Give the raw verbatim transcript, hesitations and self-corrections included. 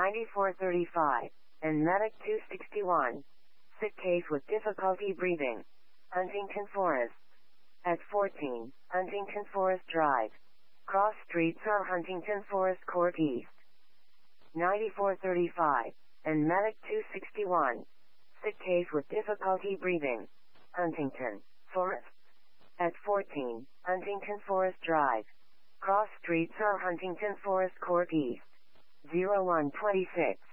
ninety-four thirty-five, and Medic two sixty-one. Sick case with difficulty breathing. Huntington Forest. At fourteen, Huntington Forest Drive. Cross streets are Huntington Forest Court East. ninety-four thirty-five, and Medic two sixty-one. Sick case with difficulty breathing. Huntington Forest. At fourteen, Huntington Forest Drive. Cross streets are Huntington Forest Court East. zero one twenty-six.